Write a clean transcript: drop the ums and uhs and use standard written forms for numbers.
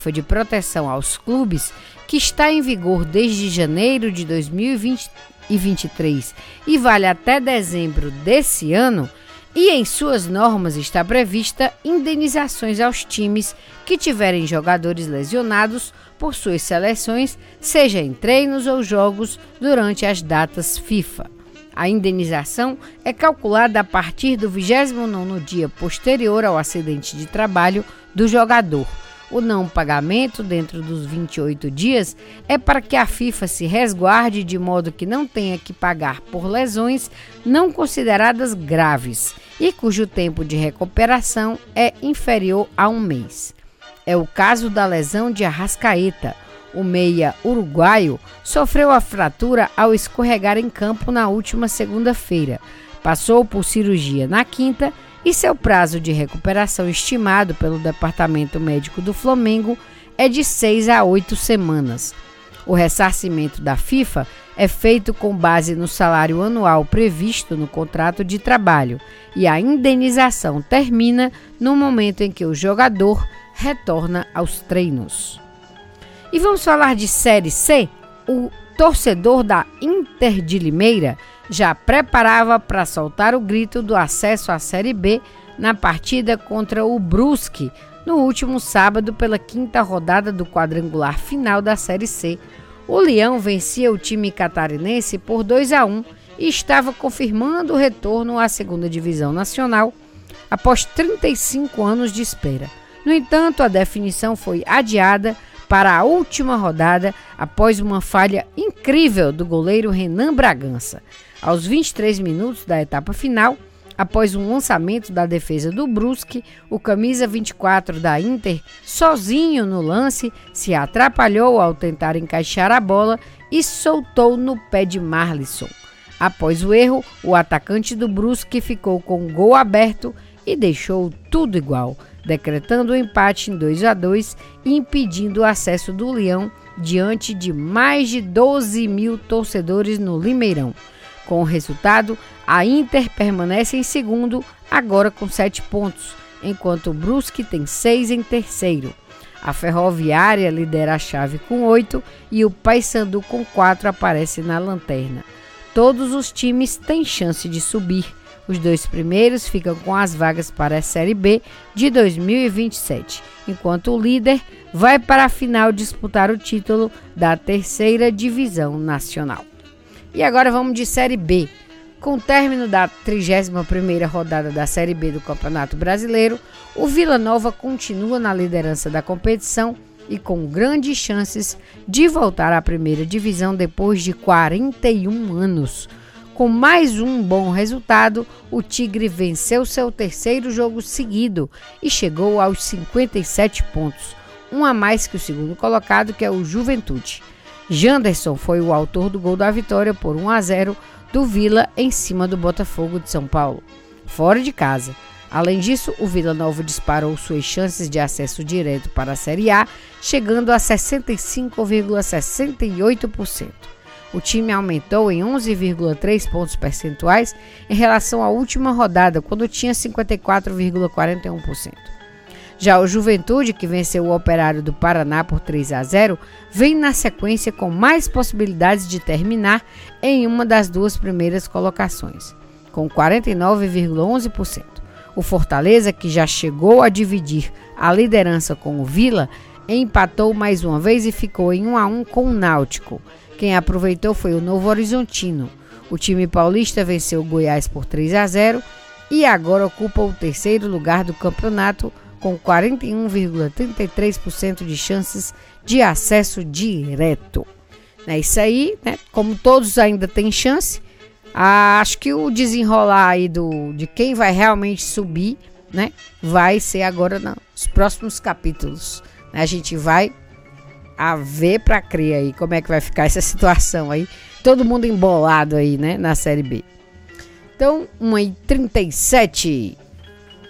de proteção aos clubes, que está em vigor desde janeiro de 2023 e vale até dezembro desse ano, e em suas normas está prevista indenizações aos times que tiverem jogadores lesionados por suas seleções, seja em treinos ou jogos durante as datas FIFA. A indenização é calculada a partir do 29º dia posterior ao acidente de trabalho do jogador. O não pagamento dentro dos 28 dias é para que a FIFA se resguarde de modo que não tenha que pagar por lesões não consideradas graves e cujo tempo de recuperação é inferior a um mês. É o caso da lesão de Arrascaeta. O meia uruguaio sofreu a fratura ao escorregar em campo na última segunda-feira. Passou por cirurgia na quinta e seu prazo de recuperação estimado pelo Departamento Médico do Flamengo é de 6 a 8 semanas. O ressarcimento da FIFA é feito com base no salário anual previsto no contrato de trabalho e a indenização termina no momento em que o jogador retorna aos treinos. E vamos falar de Série C? O torcedor da Inter de Limeira já preparava para soltar o grito do acesso à Série B na partida contra o Brusque, no último sábado pela 5ª rodada do quadrangular final da Série C. O Leão vencia o time catarinense por 2-1 e estava confirmando o retorno à 2ª Divisão Nacional após 35 anos de espera. No entanto, a definição foi adiada para a última rodada após uma falha incrível do goleiro Renan Bragança. Aos 23 minutos da etapa final, após um lançamento da defesa do Brusque, o camisa 24 da Inter, sozinho no lance, se atrapalhou ao tentar encaixar a bola e soltou no pé de Marlisson. Após o erro, o atacante do Brusque ficou com o gol aberto e deixou tudo igual, decretando o empate em 2-2 e impedindo o acesso do Leão diante de mais de 12 mil torcedores no Limeirão. Com o resultado, a Inter permanece em segundo, agora com 7 pontos, enquanto o Brusque tem 6 em terceiro. A Ferroviária lidera a chave com 8 e o Paysandu com 4 aparece na lanterna. Todos os times têm chance de subir. Os 2 primeiros ficam com as vagas para a Série B de 2027, enquanto o líder vai para a final disputar o título da 3ª Divisão Nacional. E agora vamos de Série B. Com o término da 31ª rodada da Série B do Campeonato Brasileiro, o Vila Nova continua na liderança da competição e com grandes chances de voltar à 1ª Divisão depois de 41 anos. Com mais um bom resultado, o Tigre venceu seu 3º jogo seguido e chegou aos 57 pontos, um a mais que o segundo colocado, que é o Juventude. Janderson foi o autor do gol da vitória por 1-0 do Vila em cima do Botafogo de São Paulo, fora de casa. Além disso, o Vila Nova disparou suas chances de acesso direto para a Série A, chegando a 65,68%. O time aumentou em 11,3 pontos percentuais em relação à última rodada, quando tinha 54,41%. Já o Juventude, que venceu o Operário do Paraná por 3-0, vem na sequência com mais possibilidades de terminar em uma das 2 primeiras colocações, com 49,11%. O Fortaleza, que já chegou a dividir a liderança com o Vila, empatou mais uma vez e ficou em 1-1 com o Náutico. Quem aproveitou foi o Novo Horizontino. O time paulista venceu o Goiás por 3-0 e agora ocupa o 3º lugar do campeonato com 41,33% de chances de acesso direto. É isso aí, né? Como todos ainda têm chance, acho que o desenrolar aí de quem vai realmente subir, né, vai ser agora nos próximos capítulos. A gente vai ver para crer aí como é que vai ficar essa situação aí. Todo mundo embolado aí, né, na Série B. Então, 1h37.